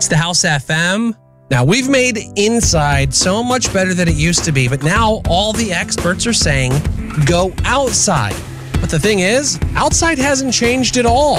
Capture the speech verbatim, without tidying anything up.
It's the House F M. Now, we've made inside so much better than it used to be, but now all the experts are saying go outside. But the thing is, outside hasn't changed at all.